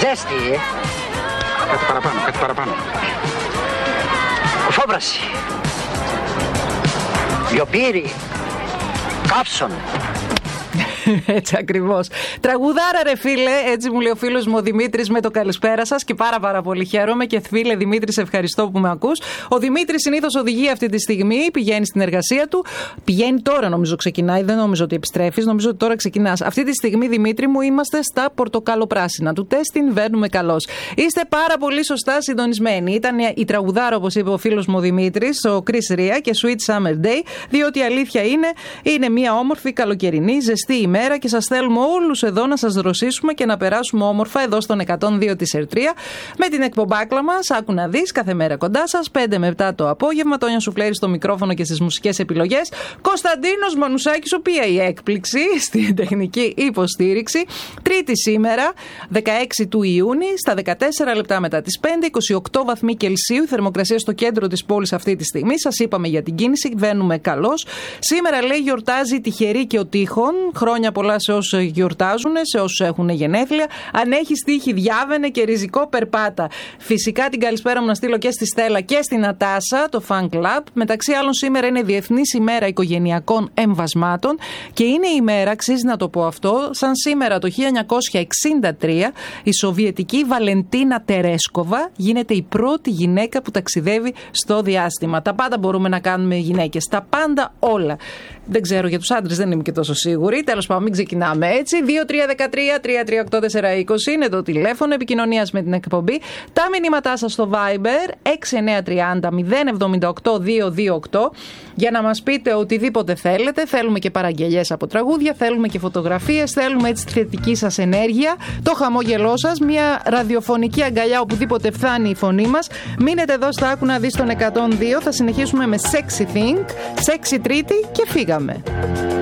Ζέστη, Κάτι παραπάνω. Φόβραση. Λιοπύρι. Καύσον. Έτσι ακριβώς. Τραγουδάρα, ρε φίλε, έτσι μου λέει ο φίλος μου ο Δημήτρης με το καλησπέρα σας και πάρα πολύ χαίρομαι. Και φίλε Δημήτρη, σε ευχαριστώ που με ακούς. Ο Δημήτρης συνήθως οδηγεί αυτή τη στιγμή, πηγαίνει στην εργασία του. Πηγαίνει τώρα, νομίζω ξεκινάει, δεν νομίζω ότι επιστρέφεις, νομίζω ότι τώρα ξεκινάς. Αυτή τη στιγμή, Δημήτρη μου, είμαστε στα πορτοκαλοπράσινα του τέστην, βαίνουμε καλώς. Είστε πάρα πολύ σωστά συντονισμένοι. Ήταν η τραγουδάρα, όπως είπε ο φίλος μου ο Δημήτρης, ο Chris Ria και Sweet Summer Day, διότι η αλήθεια είναι μια όμορφη καλοκαιρινή, ζεστή ημέρα και σας θέλουμε όλους εδώ να σας δροσίσουμε και να περάσουμε όμορφα εδώ στον 102 της Ερτρία με την εκπομπάκλα μας. Άκου να δεις, κάθε μέρα κοντά σας, 5 με 7 το απόγευμα. Τόνια Σουφλέρη στο μικρόφωνο και στις μουσικές επιλογές. Κωνσταντίνος Μανουσάκης, οποία η έκπληξη στην τεχνική υποστήριξη. Τρίτη σήμερα, 16 του Ιούνιου, στα 14 λεπτά μετά τις 5, 28 βαθμοί Κελσίου, θερμοκρασία στο κέντρο της πόλης αυτή τη στιγμή. Σας είπαμε για την κίνηση, βαίνουμε καλώς. Σήμερα λέει γιορτάζει η τυχερή και ο τείχων. Χρόνια πολλά σε όσους γιορτάζουν, σε όσους έχουν γενέθλια. Αν έχει τύχη, διάβαινε και ριζικό περπάτα. Φυσικά την καλησπέρα μου να στείλω και στη Στέλλα και στην Νατάσα, το Fan Club. Μεταξύ άλλων, σήμερα είναι Διεθνής ημέρα οικογενειακών εμβασμάτων και είναι η ημέρα, αξίζει να το πω αυτό, σαν σήμερα το 1963 η Σοβιετική Βαλεντίνα Τερέσκοβα γίνεται η πρώτη γυναίκα που ταξιδεύει στο διάστημα. Τα πάντα μπορούμε να κάνουμε οι γυναίκες. Τα πάντα όλα. Δεν ξέρω για τους άντρες, δεν είμαι και τόσο σίγουρη. Τέλος πάντων, μην ξεκινάμε έτσι. 2-3-13-3-3-8-4-20 είναι το τηλέφωνο επικοινωνίας με την εκπομπή. Τα μηνύματά σας στο Viber 6930-078-228 για να μας πείτε οτιδήποτε θέλετε. Θέλουμε και παραγγελιές από τραγούδια, θέλουμε και φωτογραφίες, θέλουμε έτσι τη θετική σας ενέργεια, το χαμόγελό σας, μια ραδιοφωνική αγκαλιά οπουδήποτε φθάνει η φωνή μας. Μείνετε εδώ στα Άκου να δεις τον 102. Θα συνεχίσουμε με Sexy Thing, Sexy Τρίτη και φύγαμε.